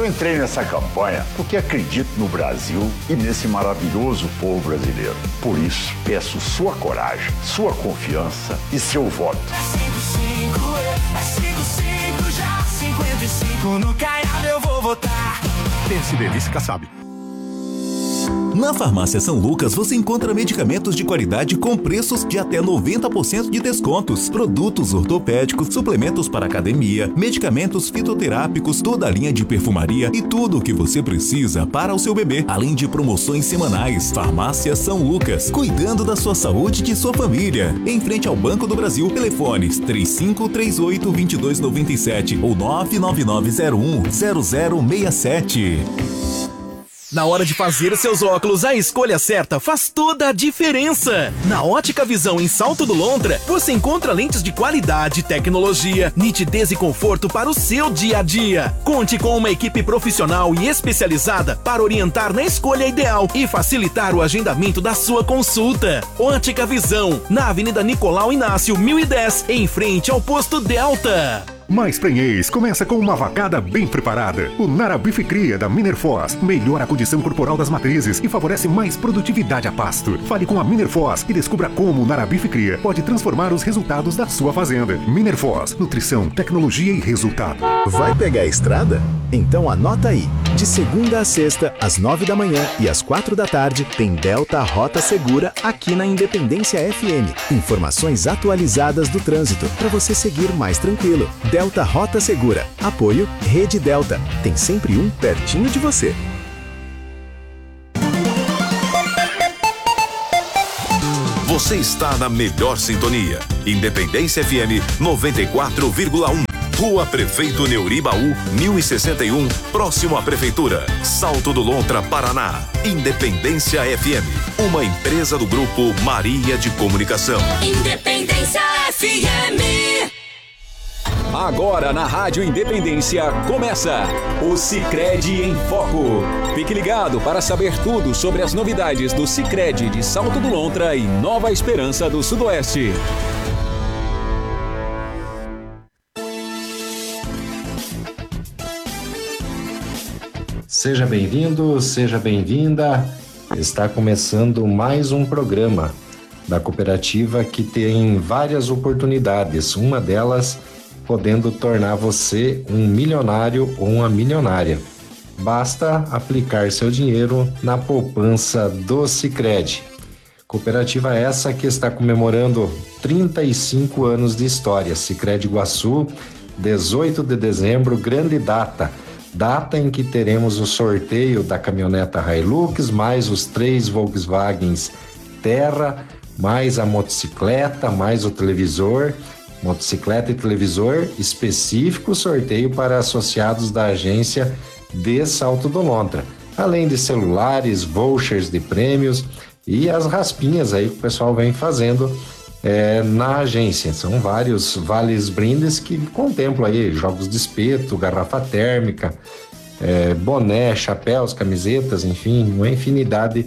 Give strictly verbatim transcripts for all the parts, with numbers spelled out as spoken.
Eu entrei nessa campanha porque acredito no Brasil e nesse maravilhoso povo brasileiro. Por isso, peço sua coragem, sua confiança e seu voto. É cinco cinco, é cinco cinco já, cinquenta e cinco no Caiado eu vou votar. P S D, vice Kassab. Na Farmácia São Lucas você encontra medicamentos de qualidade com preços de até noventa por cento de descontos, produtos ortopédicos, suplementos para academia, medicamentos fitoterápicos, toda a linha de perfumaria e tudo o que você precisa para o seu bebê, além de promoções semanais. Farmácia São Lucas, cuidando da sua saúde e de sua família. Em frente ao Banco do Brasil, telefones três cinco três oito, dois dois nove sete ou nove nove nove zero um zero zero seis sete. Na hora de fazer seus óculos, a escolha certa faz toda a diferença. Na Ótica Visão em Salto do Lontra, você encontra lentes de qualidade, tecnologia, nitidez e conforto para o seu dia a dia. Conte com uma equipe profissional e especializada para orientar na escolha ideal e facilitar o agendamento da sua consulta. Ótica Visão, na Avenida Nicolau Inácio, mil e dez, em frente ao Posto Delta. Mais Prenhez começa com uma vacada bem preparada. O Narabife Cria da Minerfoz melhora a condição corporal das matrizes e favorece mais produtividade a pasto. Fale com a Minerfoz e descubra como o Narabife Cria pode transformar os resultados da sua fazenda. Minerfoz, nutrição, tecnologia e resultado. Vai pegar a estrada? Então anota aí. De segunda a sexta, às nove da manhã e às quatro da tarde, tem Delta Rota Segura aqui na Independência F M. Informações atualizadas do trânsito para você seguir mais tranquilo. Delta Rota Segura. Apoio Rede Delta. Tem sempre um pertinho de você. Você está na melhor sintonia. Independência F M noventa e quatro vírgula um. Rua Prefeito Neuribaú, mil e sessenta e um, próximo à Prefeitura. Salto do Lontra, Paraná. Independência F M, uma empresa do Grupo Maria de Comunicação. Independência F M. Agora na Rádio Independência começa o Sicredi em Foco. Fique ligado para saber tudo sobre as novidades do Sicredi de Salto do Lontra e Nova Esperança do Sudoeste. Seja bem-vindo, seja bem-vinda. Está começando mais um programa da cooperativa que tem várias oportunidades. Uma delas podendo tornar você um milionário ou uma milionária. Basta aplicar seu dinheiro na poupança do Sicredi. Cooperativa essa que está comemorando trinta e cinco anos de história. Sicredi Iguaçu, dezoito de dezembro, grande data. Data em que teremos o sorteio da caminhoneta Hilux, mais os três Volkswagens Terra, mais a motocicleta, mais o televisor. Motocicleta e televisor específico, sorteio para associados da agência de Salto do Lontra. Além de celulares, vouchers de prêmios e as raspinhas aí que o pessoal vem fazendo é, na agência. São vários vales brindes que contemplam aí jogos de espeto, garrafa térmica, é, boné, chapéus, camisetas, enfim, uma infinidade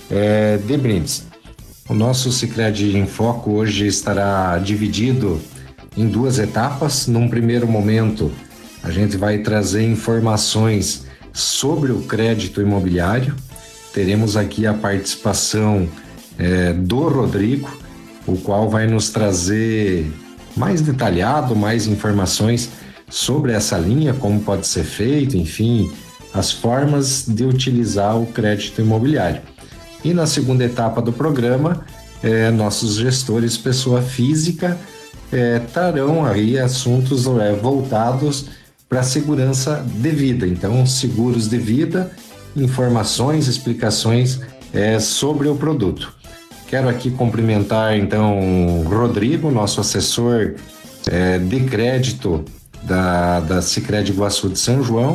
é, de brindes. O nosso Sicredi em Foco hoje estará dividido em duas etapas. Num primeiro momento, a gente vai trazer informações sobre o crédito imobiliário. Teremos aqui a participação é, do Rodrigo, o qual vai nos trazer mais detalhado, mais informações sobre essa linha, como pode ser feito, enfim, as formas de utilizar o crédito imobiliário. E na segunda etapa do programa, é, nossos gestores, pessoa física, É, trarão aí assuntos é, voltados para a segurança de vida. Então, seguros de vida, informações, explicações é, sobre o produto. Quero aqui cumprimentar, então, o Rodrigo, nosso assessor é, de crédito da, da Sicredi Iguaçu de São João.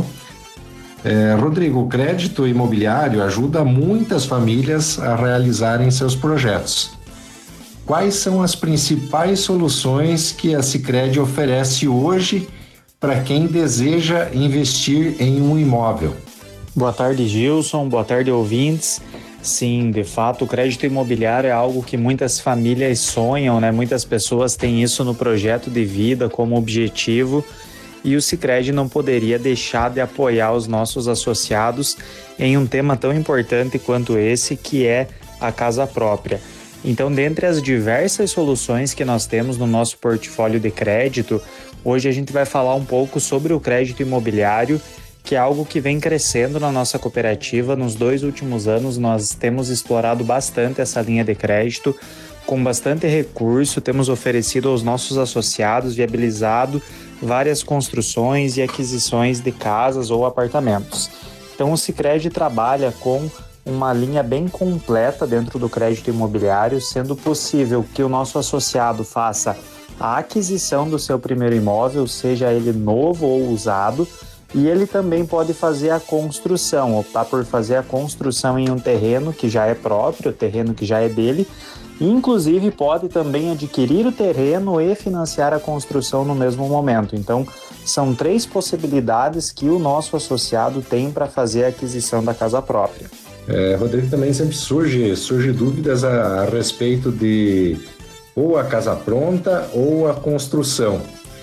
É, Rodrigo, o crédito imobiliário ajuda muitas famílias a realizarem seus projetos. Quais são as principais soluções que a Sicredi oferece hoje para quem deseja investir em um imóvel? Boa tarde, Gilson. Boa tarde, ouvintes. Sim, de fato, o crédito imobiliário é algo que muitas famílias sonham, né? Muitas pessoas têm isso no projeto de vida como objetivo e o Sicredi não poderia deixar de apoiar os nossos associados em um tema tão importante quanto esse, que é a casa própria. Então, dentre as diversas soluções que nós temos no nosso portfólio de crédito, hoje a gente vai falar um pouco sobre o crédito imobiliário, que é algo que vem crescendo na nossa cooperativa. Nos dois últimos anos, nós temos explorado bastante essa linha de crédito, com bastante recurso, temos oferecido aos nossos associados, viabilizado várias construções e aquisições de casas ou apartamentos. Então, o Sicredi trabalha com uma linha bem completa dentro do crédito imobiliário, sendo possível que o nosso associado faça a aquisição do seu primeiro imóvel, seja ele novo ou usado, e ele também pode fazer a construção, optar por fazer a construção em um terreno que já é próprio, terreno que já é dele, e inclusive pode também adquirir o terreno e financiar a construção no mesmo momento. Então, são três possibilidades que o nosso associado tem para fazer a aquisição da casa própria. É, Rodrigo, também sempre surge, surge dúvidas a, a respeito de ou a casa pronta ou a construção.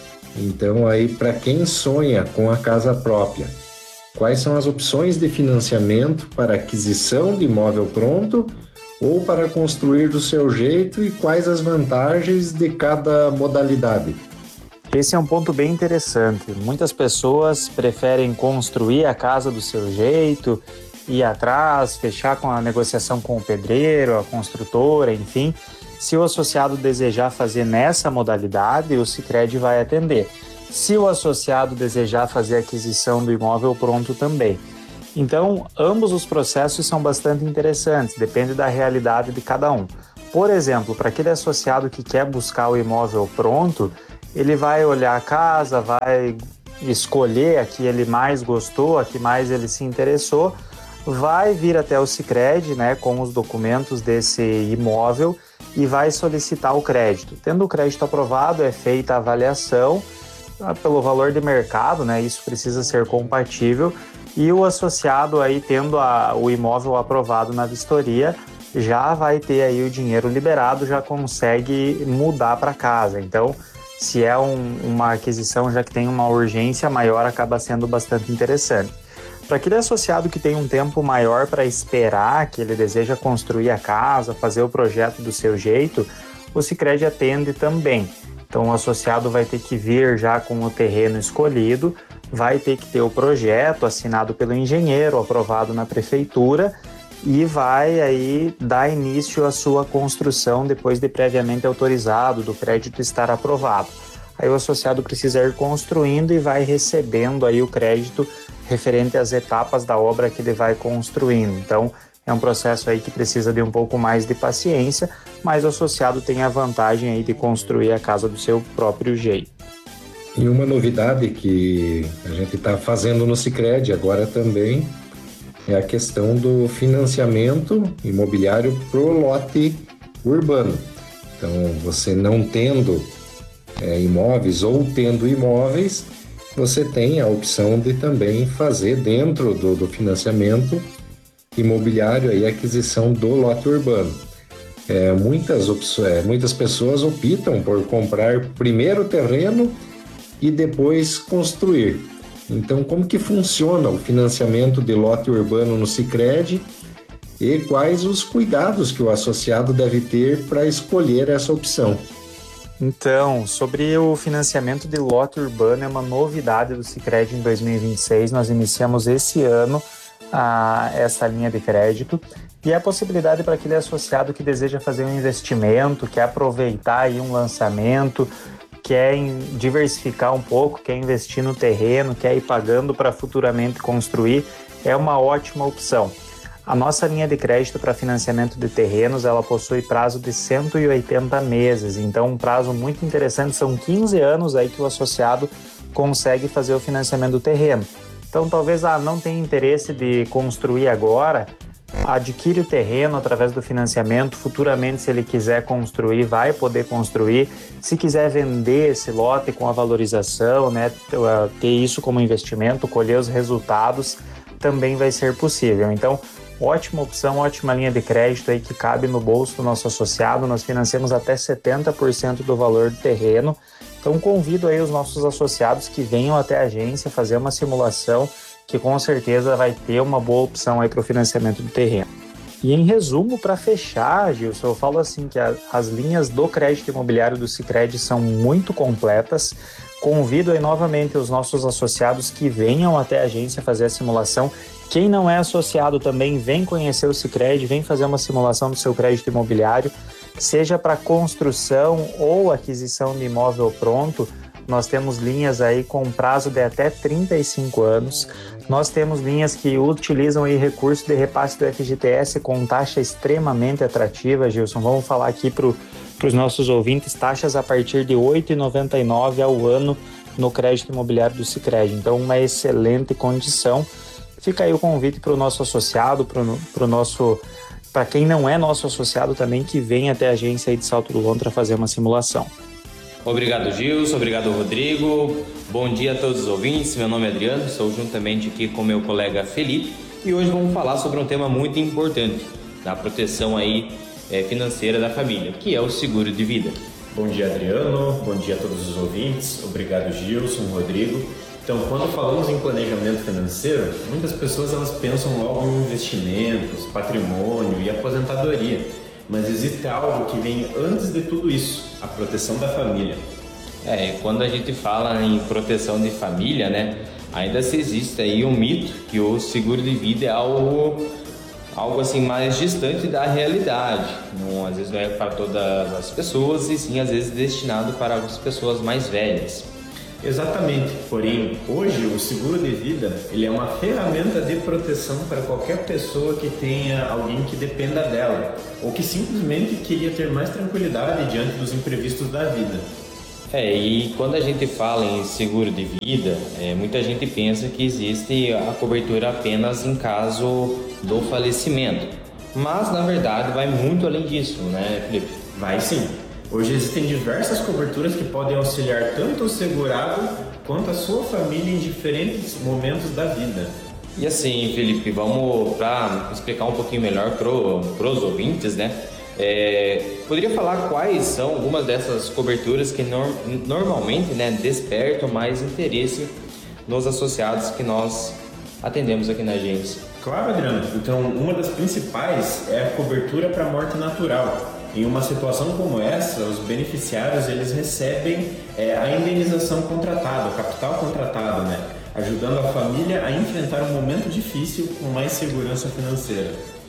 Então, aí, para quem sonha com a casa própria, quais são as opções de financiamento para aquisição de imóvel pronto ou para construir do seu jeito, e quais as vantagens de cada modalidade? Esse é um ponto bem interessante. Muitas pessoas preferem construir a casa do seu jeito, ir atrás, fechar com a negociação com o pedreiro, a construtora, enfim. Se o associado desejar fazer nessa modalidade, o Sicredi vai atender. Se o associado desejar fazer a aquisição do imóvel pronto também. Então, ambos os processos são bastante interessantes, depende da realidade de cada um. Por exemplo, para aquele associado que quer buscar o imóvel pronto, ele vai olhar a casa, vai escolher a que ele mais gostou, a que mais ele se interessou, vai vir até o Sicredi, né, com os documentos desse imóvel e vai solicitar o crédito. Tendo o crédito aprovado, é feita a avaliação pelo valor de mercado, né, isso precisa ser compatível, e o associado aí tendo a, o imóvel aprovado na vistoria, já vai ter aí o dinheiro liberado, já consegue mudar para casa. Então, se é um, uma aquisição já que tem uma urgência maior, acaba sendo bastante interessante. Para aquele associado que tem um tempo maior para esperar, que ele deseja construir a casa, fazer o projeto do seu jeito, o Sicredi atende também. Então, o associado vai ter que vir já com o terreno escolhido, vai ter que ter o projeto assinado pelo engenheiro, aprovado na prefeitura, e vai aí dar início à sua construção depois de previamente autorizado, do crédito estar aprovado. Aí o associado precisa ir construindo e vai recebendo aí o crédito referente às etapas da obra que ele vai construindo. Então, é um processo aí que precisa de um pouco mais de paciência, mas o associado tem a vantagem aí de construir a casa do seu próprio jeito. E uma novidade que a gente está fazendo no Sicredi agora também é a questão do financiamento imobiliário pro lote urbano. Então, você não tendo é, imóveis ou tendo imóveis, você tem a opção de também fazer dentro do, do financiamento imobiliário aí, a aquisição do lote urbano. É, muitas, opções, é, muitas pessoas optam por comprar primeiro o terreno e depois construir. Então, como que funciona o financiamento de lote urbano no Sicredi e quais os cuidados que o associado deve ter para escolher essa opção? Então, sobre o financiamento de lote urbano, é uma novidade do Sicredi em dois mil e vinte e seis. Nós iniciamos esse ano a, essa linha de crédito, e é a possibilidade para aquele associado que deseja fazer um investimento, quer aproveitar aí um lançamento, quer diversificar um pouco, quer investir no terreno, quer ir pagando para futuramente construir, é uma ótima opção. A nossa linha de crédito para financiamento de terrenos, ela possui prazo de cento e oitenta meses, então um prazo muito interessante, são quinze anos aí que o associado consegue fazer o financiamento do terreno. Então talvez ah, não tenha interesse de construir agora, adquire o terreno através do financiamento, futuramente se ele quiser construir, vai poder construir. Se quiser vender esse lote com a valorização, né, ter isso como investimento, colher os resultados, também vai ser possível. Então, ótima opção, ótima linha de crédito aí que cabe no bolso do nosso associado. Nós financiamos até setenta por cento do valor do terreno. Então convido aí os nossos associados que venham até a agência fazer uma simulação que com certeza vai ter uma boa opção aí para o financiamento do terreno. E em resumo, para fechar, Gilson, eu falo assim que a, as linhas do crédito imobiliário do Sicredi são muito completas. Convido aí novamente os nossos associados que venham até a agência fazer a simulação. Quem não é associado também vem conhecer o Sicredi, vem fazer uma simulação do seu crédito imobiliário, seja para construção ou aquisição de imóvel pronto. Nós temos linhas aí com prazo de até trinta e cinco anos. Nós temos linhas que utilizam aí recurso de repasse do F G T S com taxa extremamente atrativa, Gilson. Vamos falar aqui para os nossos ouvintes, taxas a partir de oito reais e noventa e nove centavos ao ano no crédito imobiliário do Sicredi. Então, uma excelente condição. Fica aí o convite para o nosso associado, para o nosso... para quem não é nosso associado também, que vem até a agência aí de Salto do Lontra fazer uma simulação. Obrigado, Gilson. Obrigado, Rodrigo. Bom dia a todos os ouvintes. Meu nome é Adriano, estou juntamente aqui com meu colega Felipe e hoje vamos falar sobre um tema muito importante da proteção aí é, financeira da família, que é o seguro de vida. Bom dia, Adriano. Bom dia a todos os ouvintes. Obrigado, Gilson, Rodrigo. Então, quando falamos em planejamento financeiro, muitas pessoas elas pensam logo em investimentos, patrimônio e aposentadoria. Mas existe algo que vem antes de tudo isso, a proteção da família. É, quando a gente fala em proteção de família, né, ainda se existe aí um mito que o seguro de vida é algo, algo assim mais distante da realidade. Não, às vezes não é para todas as pessoas e sim às vezes destinado para as pessoas mais velhas. Exatamente, porém, hoje o seguro de vida ele é uma ferramenta de proteção para qualquer pessoa que tenha alguém que dependa dela ou que simplesmente queria ter mais tranquilidade diante dos imprevistos da vida. É, e quando a gente fala em seguro de vida, é, muita gente pensa que existe a cobertura apenas em caso do falecimento, mas na verdade vai muito além disso, né, Felipe? Vai sim. Hoje existem diversas coberturas que podem auxiliar tanto o segurado quanto a sua família em diferentes momentos da vida. E assim, Felipe, vamos para explicar um pouquinho melhor para os ouvintes, né? É, poderia falar quais são algumas dessas coberturas que no, normalmente né, despertam mais interesse nos associados que nós atendemos aqui na agência? Claro, Adriano. Então, uma das principais é a cobertura para morte natural. Em uma situação como essa, os beneficiários eles recebem é, a indenização contratada, o capital contratado, né? Ajudando a família a enfrentar um momento difícil com mais segurança financeira.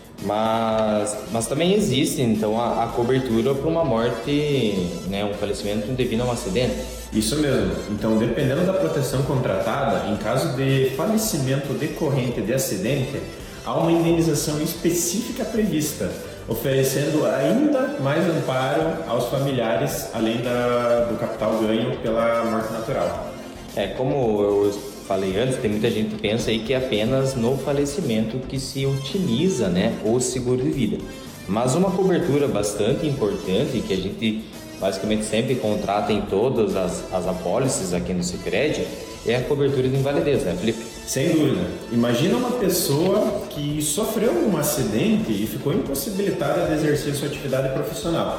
Mas, mas também existe então a, a cobertura para uma morte, né, um falecimento devido a um acidente? Isso mesmo. Então, dependendo da proteção contratada, em caso de falecimento decorrente de acidente, há uma indenização específica prevista, oferecendo ainda mais amparo aos familiares, além da, do capital ganho pela morte natural. É, como eu falei antes, tem muita gente que pensa aí que é apenas no falecimento que se utiliza, né, o seguro de vida. Mas uma cobertura bastante importante que a gente basicamente sempre contrata em todas as, as apólices aqui no Sicredi é a cobertura de invalidez, né, Felipe? Sem dúvida. Imagina uma pessoa que sofreu um acidente e ficou impossibilitada de exercer sua atividade profissional.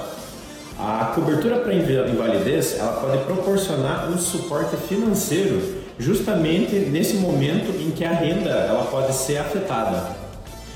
A cobertura para invalidez ela pode proporcionar um suporte financeiro justamente nesse momento em que a renda ela pode ser afetada.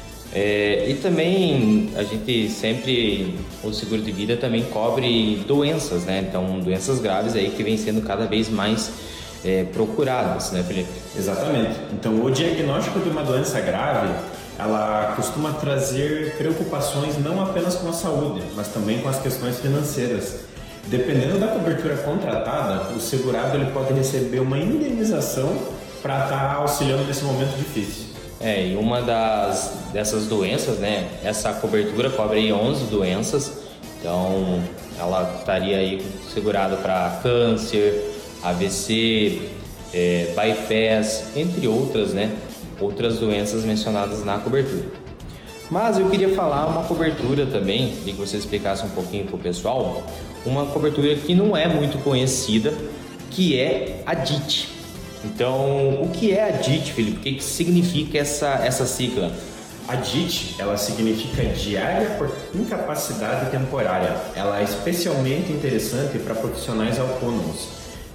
É, e também a gente sempre, o seguro de vida também cobre doenças, né? Então, doenças graves aí que vem sendo cada vez mais é, procuradas, né, Felipe? Exatamente. Então, o diagnóstico de uma doença grave, ela costuma trazer preocupações não apenas com a saúde, mas também com as questões financeiras. Dependendo da cobertura contratada, o segurado ele pode receber uma indenização para estar auxiliando nesse momento difícil. É, e uma das, dessas doenças, né, essa cobertura cobre aí onze doenças, então ela estaria aí segurada para câncer, A V C, é, bypass, entre outras, né, outras doenças mencionadas na cobertura. Mas eu queria falar uma cobertura também, e que você explicasse um pouquinho para o pessoal, uma cobertura que não é muito conhecida, que é a D I T. Então, o que é a D I T, Felipe? O que, que significa essa, essa sigla? A D I T, ela significa diária por incapacidade temporária. Ela é especialmente interessante para profissionais autônomos.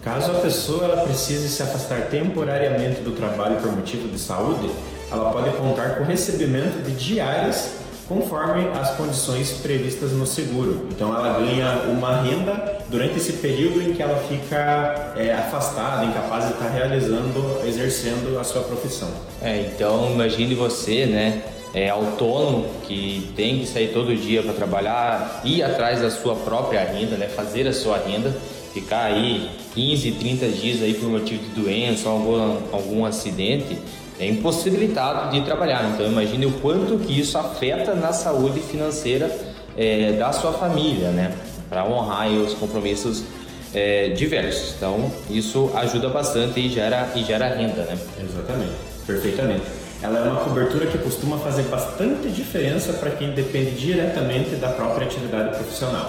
Caso a pessoa ela precise se afastar temporariamente do trabalho por motivo de saúde, ela pode contar com recebimento de diárias conforme as condições previstas no seguro. Então ela ganha uma renda durante esse período em que ela fica é, afastada, incapaz de estar realizando, exercendo a sua profissão. É, então imagine você, né, é autônomo, que tem que sair todo dia para trabalhar, ir atrás da sua própria renda, né, fazer a sua renda, ficar aí quinze, trinta dias aí por motivo de doença ou algum, algum acidente, é impossibilitado de trabalhar. Então imagine o quanto que isso afeta na saúde financeira é, da sua família, né? Para honrar aí os compromissos é, diversos. Então isso ajuda bastante e gera, e gera renda, né? Exatamente, perfeitamente. Ela é uma cobertura que costuma fazer bastante diferença para quem depende diretamente da própria atividade profissional.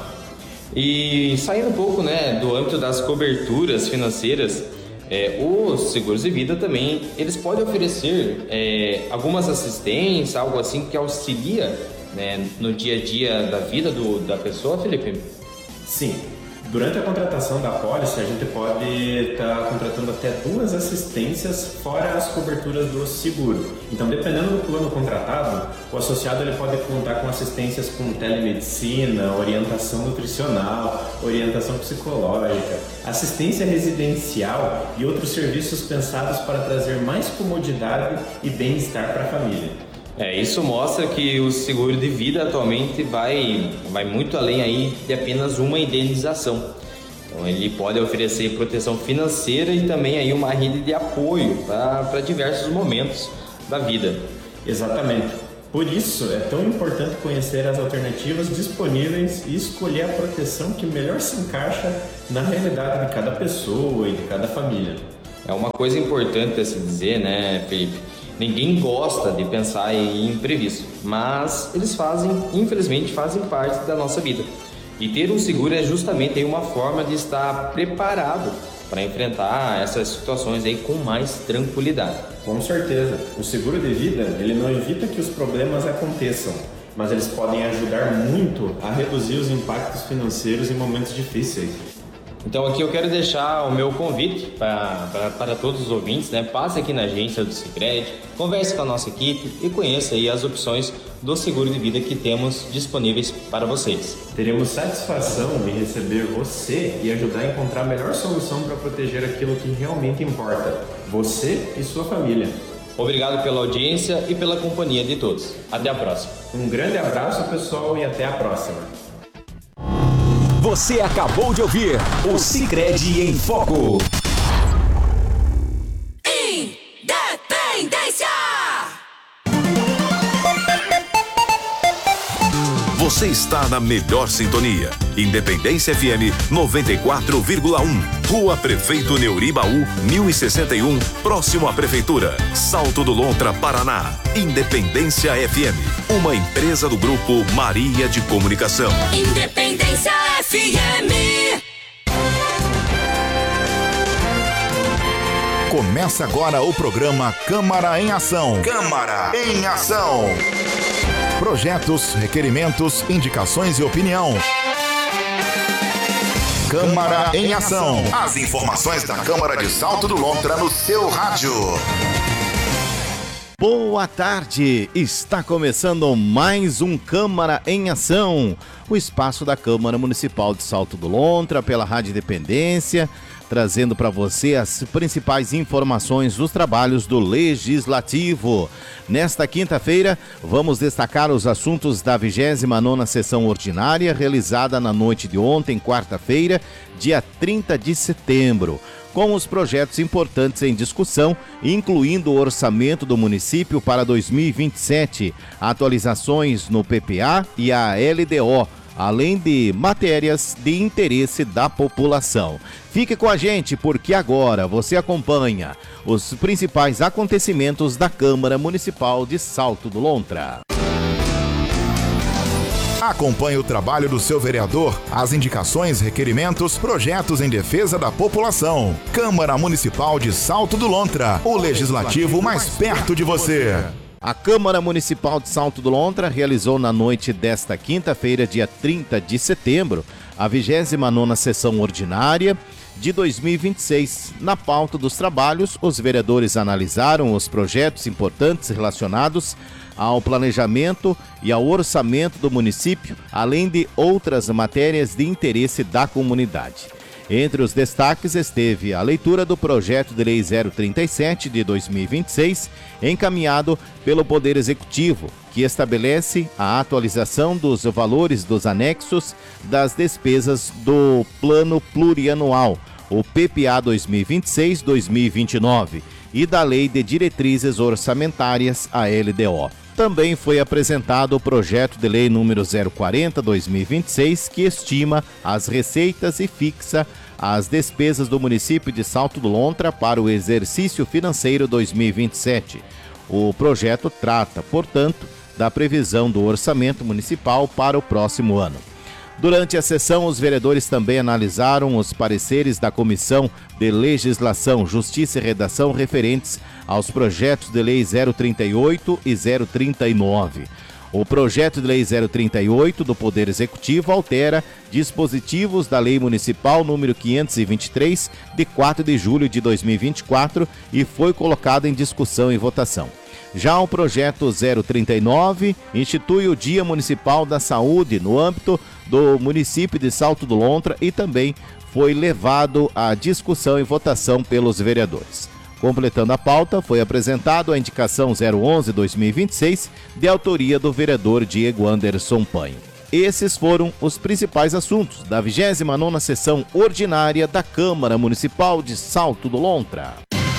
E saindo um pouco, né, do âmbito das coberturas financeiras, É, os seguros de vida também, eles podem oferecer é, algumas assistências, algo assim que auxilia, né, no dia a dia da vida do, da pessoa, Felipe? Sim. Durante a contratação da pólice, a gente pode estar contratando até duas assistências fora as coberturas do seguro. Então, dependendo do plano contratado, o associado ele pode contar com assistências com telemedicina, orientação nutricional, orientação psicológica, assistência residencial e outros serviços pensados para trazer mais comodidade e bem-estar para a família. É, isso mostra que o seguro de vida atualmente vai, vai muito além aí de apenas uma indenização. Então ele pode oferecer proteção financeira e também aí uma rede de apoio para diversos momentos da vida. Exatamente. Por isso é tão importante conhecer as alternativas disponíveis e escolher a proteção que melhor se encaixa na realidade de cada pessoa e de cada família. É uma coisa importante a se dizer, né, Felipe? Ninguém gosta de pensar em imprevisto, mas eles fazem, infelizmente, fazem parte da nossa vida. E ter um seguro é justamente uma forma de estar preparado para enfrentar essas situações aí com mais tranquilidade. Com certeza. O seguro de vida, ele não evita que os problemas aconteçam, mas eles podem ajudar muito a reduzir os impactos financeiros em momentos difíceis. Então aqui eu quero deixar o meu convite para, para, para todos os ouvintes, né? Passe aqui na agência do Sicredi, converse com a nossa equipe e conheça aí as opções do seguro de vida que temos disponíveis para vocês. Teremos satisfação em receber você e ajudar a encontrar a melhor solução para proteger aquilo que realmente importa, você e sua família. Obrigado pela audiência e pela companhia de todos. Até a próxima. Um grande abraço, pessoal, e até a próxima. Você acabou de ouvir o Sicredi em Foco. Independência! Você está na melhor sintonia. Independência F M noventa e quatro vírgula um. Rua Prefeito Neuribaú, mil e sessenta e um, próximo à Prefeitura. Salto do Lontra, Paraná. Independência F M, uma empresa do Grupo Maria de Comunicação. Independência F M. Começa agora o programa Câmara em Ação. Câmara em Ação. Projetos, requerimentos, indicações e opinião. Câmara em Ação. As informações da Câmara de Salto do Lontra no seu rádio. Boa tarde, está começando mais um Câmara em Ação, o espaço da Câmara Municipal de Salto do Lontra pela Rádio Independência, trazendo para você as principais informações dos trabalhos do Legislativo. Nesta quinta-feira, vamos destacar os assuntos da vigésima nona sessão ordinária, realizada na noite de ontem, quarta-feira, dia trinta de setembro, com os projetos importantes em discussão, incluindo o orçamento do município para dois mil e vinte e sete, atualizações no P P A e a L D O, além de matérias de interesse da população. Fique com a gente, porque agora você acompanha os principais acontecimentos da Câmara Municipal de Salto do Lontra. Acompanhe o trabalho do seu vereador, as indicações, requerimentos, projetos em defesa da população. Câmara Municipal de Salto do Lontra, o legislativo mais perto de você. A Câmara Municipal de Salto do Lontra realizou na noite desta quinta-feira, dia trinta de setembro, a vigésima nona sessão ordinária, de dois mil e vinte e seis. Na pauta dos trabalhos, os vereadores analisaram os projetos importantes relacionados ao planejamento e ao orçamento do município, além de outras matérias de interesse da comunidade. Entre os destaques esteve a leitura do projeto de lei zero trinta e sete de dois mil e vinte e seis, encaminhado pelo Poder Executivo, que estabelece a atualização dos valores dos anexos das despesas do Plano Plurianual, o P P A dois mil e vinte e seis a dois mil e vinte e nove, e da Lei de Diretrizes Orçamentárias, a L D O. Também foi apresentado o projeto de lei número zero quarenta barra dois mil e vinte e seis, que estima as receitas e fixa as despesas do município de Salto do Lontra para o exercício financeiro dois mil e vinte e sete. O projeto trata, portanto, da previsão do orçamento municipal para o próximo ano. Durante a sessão, os vereadores também analisaram os pareceres da Comissão de Legislação, Justiça e Redação referentes aos projetos de lei zero trinta e oito e zero trinta e nove. O projeto de lei zero trinta e oito do Poder Executivo altera dispositivos da Lei Municipal número quinhentos e vinte e três, de quatro de julho de dois mil e vinte e quatro, e foi colocado em discussão e votação. Já o projeto zero trinta e nove institui o Dia Municipal da Saúde no âmbito do município de Salto do Lontra e também foi levado à discussão e votação pelos vereadores. Completando a pauta, foi apresentado a indicação zero onze barra dois mil e vinte e seis, de autoria do vereador Diego Anderson Panho. Esses foram os principais assuntos da vigésima nona sessão ordinária da Câmara Municipal de Salto do Lontra.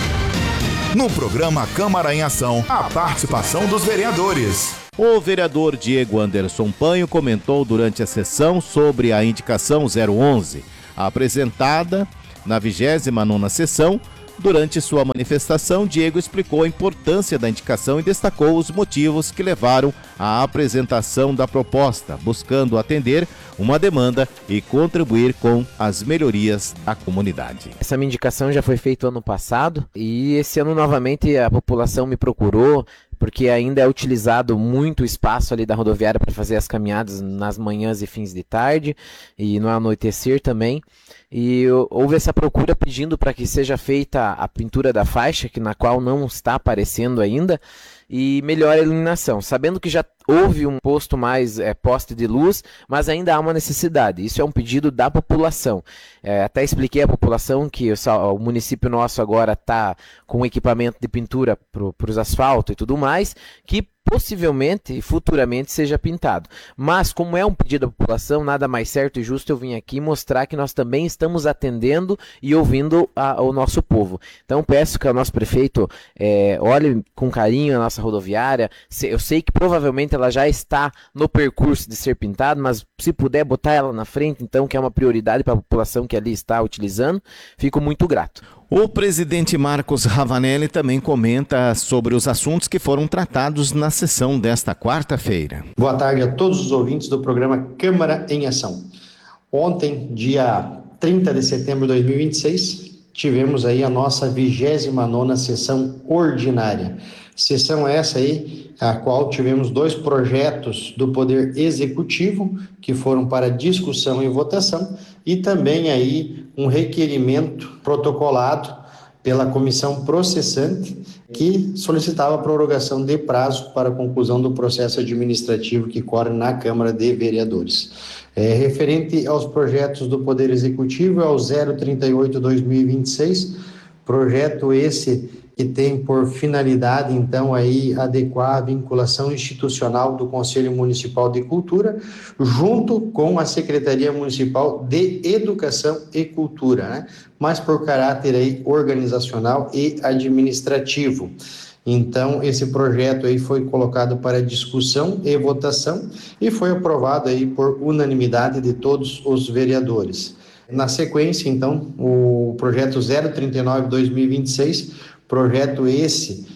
No programa Câmara em Ação, a participação dos vereadores. O vereador Diego Anderson Panho comentou durante a sessão sobre a indicação zero onze, apresentada na vigésima nona sessão. Durante sua manifestação, Diego explicou a importância da indicação e destacou os motivos que levaram à apresentação da proposta, buscando atender uma demanda e contribuir com as melhorias da comunidade. Essa minha indicação já foi feita ano passado e esse ano novamente a população me procurou, porque ainda é utilizado muito espaço ali da rodoviária para fazer as caminhadas nas manhãs e fins de tarde e no anoitecer também. E houve essa procura pedindo para que seja feita a pintura da faixa, que na qual não está aparecendo ainda, e melhor a iluminação, sabendo que já houve um posto mais é, poste de luz, mas ainda há uma necessidade. Isso é um pedido da população. É, até expliquei à população que o, o município nosso agora está com equipamento de pintura para os asfaltos e tudo mais, que possivelmente e futuramente seja pintado. Mas como é um pedido da população, nada mais certo e justo eu vim aqui mostrar que nós também estamos atendendo e ouvindo a, o nosso povo. Então peço que o nosso prefeito é, olhe com carinho a nossa rodoviária. Eu sei que provavelmente ela já está no percurso de ser pintada, mas se puder botar ela na frente, então, que é uma prioridade para a população que ali está utilizando, fico muito grato. O presidente Marcos Ravanelli também comenta sobre os assuntos que foram tratados na sessão desta quarta-feira. Boa tarde a todos os ouvintes do programa Câmara em Ação. Ontem, dia trinta de setembro de dois mil e vinte e seis, tivemos aí a nossa vigésima nona sessão ordinária. Sessão essa aí, a qual tivemos dois projetos do Poder Executivo que foram para discussão e votação e também aí um requerimento protocolado pela comissão processante que solicitava a prorrogação de prazo para a conclusão do processo administrativo que corre na Câmara de Vereadores. É, referente aos projetos do Poder Executivo, é o zero trinta e oito barra dois mil e vinte e seis, projeto esse que tem por finalidade, então, aí, adequar a vinculação institucional do Conselho Municipal de Cultura, junto com a Secretaria Municipal de Educação e Cultura, né? Mas por caráter aí organizacional e administrativo. Então, esse projeto aí foi colocado para discussão e votação e foi aprovado aí por unanimidade de todos os vereadores. Na sequência, então, o projeto zero trinta e nove barra dois mil e vinte e seis, projeto esse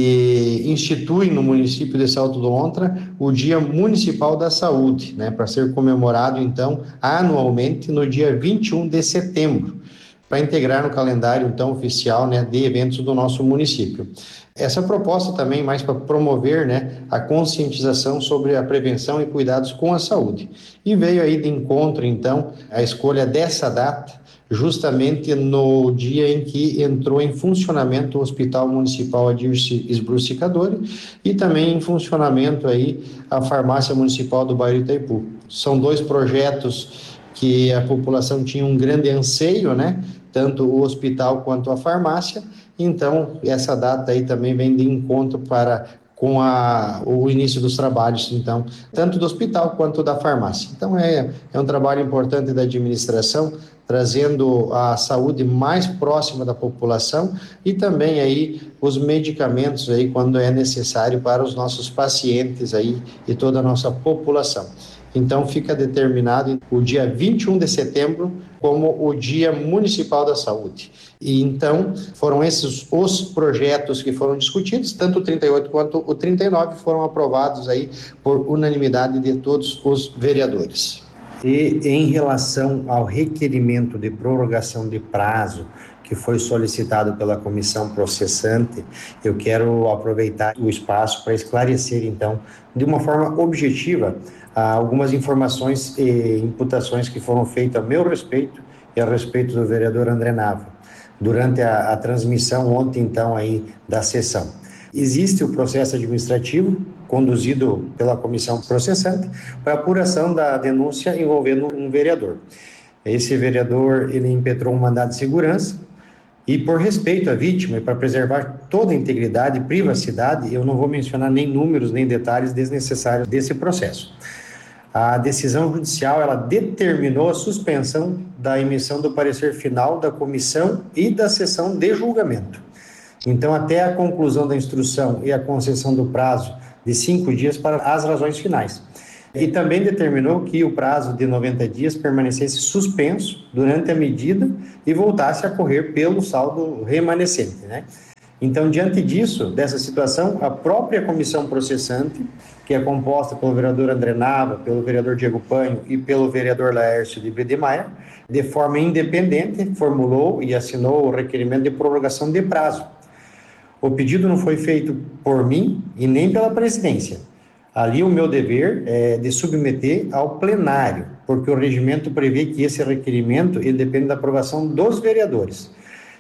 que institui no município de Salto do Lontra o Dia Municipal da Saúde, né, para ser comemorado, então, anualmente no dia vinte e um de setembro, para integrar no calendário, então, oficial, né, de eventos do nosso município. Essa proposta também mais para promover, né, a conscientização sobre a prevenção e cuidados com a saúde. E veio aí de encontro, então, a escolha dessa data, justamente no dia em que entrou em funcionamento o Hospital Municipal Adirce Esbrucicadori e também em funcionamento aí a Farmácia Municipal do bairro Itaipu. São dois projetos que a população tinha um grande anseio, né? Tanto o hospital quanto a farmácia. Então, essa data aí também vem de encontro para com a, o início dos trabalhos, então, tanto do hospital quanto da farmácia. Então, é, é um trabalho importante da administração, trazendo a saúde mais próxima da população e também aí os medicamentos aí quando é necessário para os nossos pacientes aí e toda a nossa população. Então, fica determinado o dia vinte e um de setembro como o Dia Municipal da Saúde. E então, foram esses os projetos que foram discutidos, tanto o trinta e oito quanto o trinta e nove foram aprovados aí por unanimidade de todos os vereadores. E em relação ao requerimento de prorrogação de prazo que foi solicitado pela comissão processante, eu quero aproveitar o espaço para esclarecer, então, de uma forma objetiva, algumas informações e imputações que foram feitas a meu respeito e a respeito do vereador André Nava, durante a, a transmissão ontem, então, aí, da sessão. Existe o processo administrativo conduzido pela comissão processante para apuração da denúncia envolvendo um vereador. Esse vereador, ele impetrou um mandado de segurança e, por respeito à vítima e para preservar toda a integridade e privacidade, eu não vou mencionar nem números nem detalhes desnecessários desse processo. A decisão judicial, ela determinou a suspensão da emissão do parecer final da comissão e da sessão de julgamento. Então, até a conclusão da instrução e a concessão do prazo de cinco dias para as razões finais. E também determinou que o prazo de noventa dias permanecesse suspenso durante a medida e voltasse a correr pelo saldo remanescente, né? Então, diante disso, dessa situação, a própria comissão processante, que é composta pelo vereador André Nava, pelo vereador Diego Panho e pelo vereador Laércio de Bredemeyer, de forma independente, formulou e assinou o requerimento de prorrogação de prazo. O pedido não foi feito por mim e nem pela presidência. Ali o meu dever é de submeter ao plenário, porque o regimento prevê que esse requerimento ele depende da aprovação dos vereadores.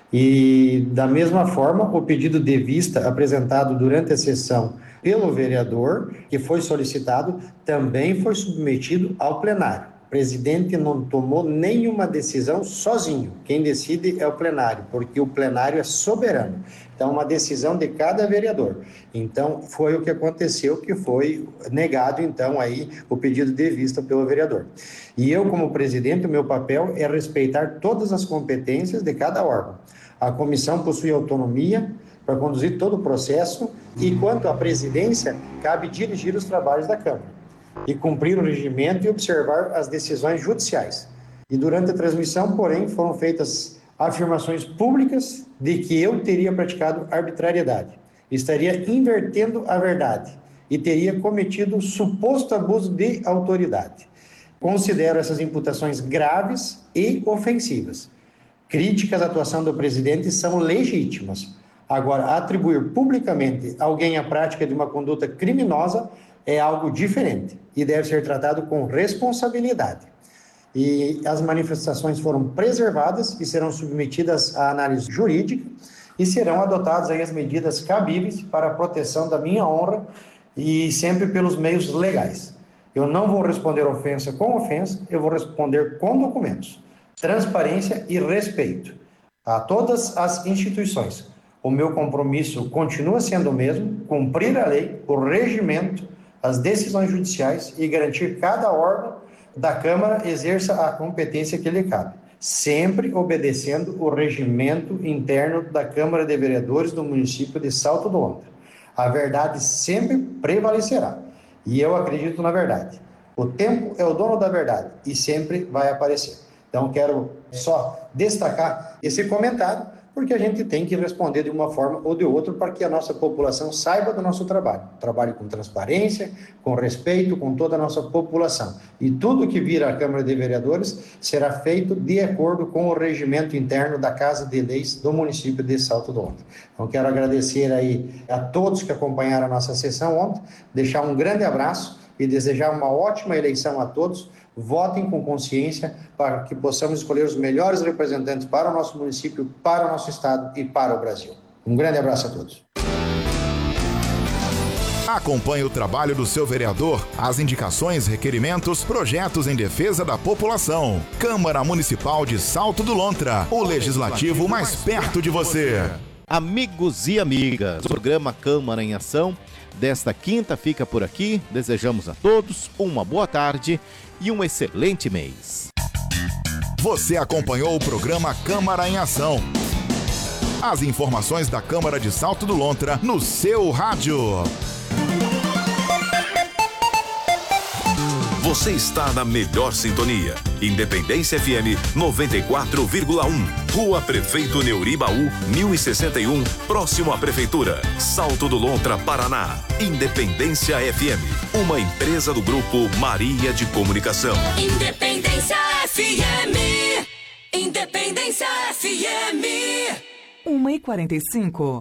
E, da mesma forma, o pedido de vista apresentado durante a sessão pelo vereador, que foi solicitado, também foi submetido ao plenário. O presidente não tomou nenhuma decisão sozinho. Quem decide é o plenário, porque o plenário é soberano. Então, uma decisão de cada vereador. Então, foi o que aconteceu, que foi negado, então, aí, o pedido de vista pelo vereador. E eu, como presidente, o meu papel é respeitar todas as competências de cada órgão. A comissão possui autonomia para conduzir todo o processo e, quanto à presidência, cabe dirigir os trabalhos da Câmara e cumprir o regimento e observar as decisões judiciais. E durante a transmissão, porém, foram feitas afirmações públicas de que eu teria praticado arbitrariedade, estaria invertendo a verdade e teria cometido suposto abuso de autoridade. Considero essas imputações graves e ofensivas. Críticas à atuação do presidente são legítimas. Agora, atribuir publicamente a alguém a prática de uma conduta criminosa é algo diferente e deve ser tratado com responsabilidade. E as manifestações foram preservadas e serão submetidas à análise jurídica e serão adotadas aí as medidas cabíveis para a proteção da minha honra e sempre pelos meios legais. Eu não vou responder ofensa com ofensa, eu vou responder com documentos, transparência e respeito a todas as instituições. O meu compromisso continua sendo o mesmo, cumprir a lei, o regimento, as decisões judiciais e garantir que cada órgão da Câmara exerça a competência que lhe cabe, sempre obedecendo o regimento interno da Câmara de Vereadores do município de Salto do Lontra. A verdade sempre prevalecerá e eu acredito na verdade. O tempo é o dono da verdade e sempre vai aparecer. Então, quero só destacar esse comentário, porque a gente tem que responder de uma forma ou de outra para que a nossa população saiba do nosso trabalho. Trabalhe com transparência, com respeito, com toda a nossa população. E tudo que vir à Câmara de Vereadores será feito de acordo com o regimento interno da Casa de Leis do município de Salto do Lontra. Então, quero agradecer aí a todos que acompanharam a nossa sessão ontem, deixar um grande abraço e desejar uma ótima eleição a todos. Votem com consciência para que possamos escolher os melhores representantes para o nosso município, para o nosso estado e para o Brasil. Um grande abraço a todos. Acompanhe o trabalho do seu vereador, as indicações, requerimentos, projetos em defesa da população. Câmara Municipal de Salto do Lontra, o legislativo mais perto de você. Amigos e amigas, o programa Câmara em Ação desta quinta fica por aqui. Desejamos a todos uma boa tarde e um excelente mês. Você acompanhou o programa Câmara em Ação. As informações da Câmara de Salto do Lontra no seu rádio. Você está na melhor sintonia. Independência F M noventa e quatro vírgula um. Rua Prefeito Neuribaú, mil e sessenta e um, próximo à Prefeitura. Salto do Lontra, Paraná. Independência F M, uma empresa do Grupo Maria de Comunicação. Independência F M. Independência F M. uma e quarenta e cinco.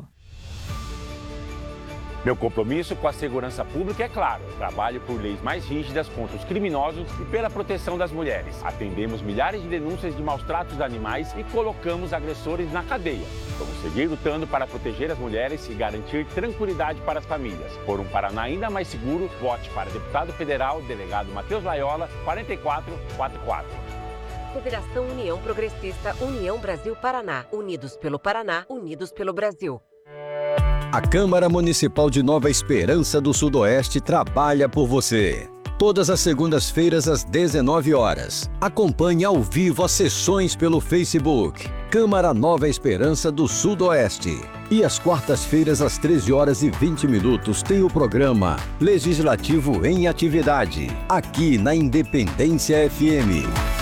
Meu compromisso com a segurança pública é claro. Trabalho por leis mais rígidas contra os criminosos e pela proteção das mulheres. Atendemos milhares de denúncias de maus tratos de animais e colocamos agressores na cadeia. Vamos seguir lutando para proteger as mulheres e garantir tranquilidade para as famílias. Por um Paraná ainda mais seguro, vote para deputado federal, delegado Matheus Laiola, quatro quatro quatro quatro. Federação União Progressista, União Brasil Paraná. Unidos pelo Paraná, unidos pelo Brasil. A Câmara Municipal de Nova Esperança do Sudoeste trabalha por você. Todas as segundas-feiras às dezenove horas. Acompanhe ao vivo as sessões pelo Facebook. Câmara Nova Esperança do Sudoeste. E às quartas-feiras às treze horas e vinte minutos tem o programa Legislativo em Atividade, aqui na Independência F M.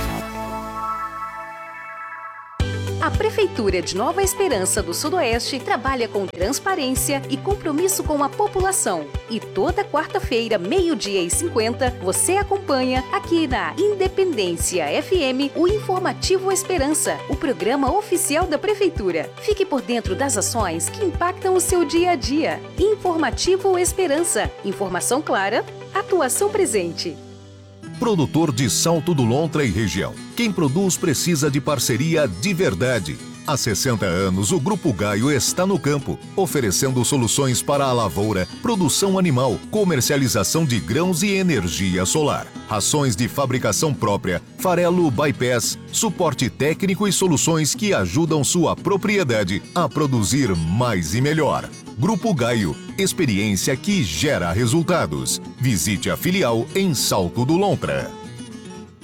A Prefeitura de Nova Esperança do Sudoeste trabalha com transparência e compromisso com a população. E toda quarta-feira, meio-dia e cinquenta, você acompanha aqui na Independência F M o Informativo Esperança, o programa oficial da Prefeitura. Fique por dentro das ações que impactam o seu dia a dia. Informativo Esperança. Informação clara, atuação presente. Produtor de Salto do Lontra e região. Quem produz precisa de parceria de verdade. Há sessenta anos, o Grupo Gaio está no campo, oferecendo soluções para a lavoura, produção animal, comercialização de grãos e energia solar. Rações de fabricação própria, farelo bypass, suporte técnico e soluções que ajudam sua propriedade a produzir mais e melhor. Grupo Gaio, experiência que gera resultados. Visite a filial em Salto do Lontra.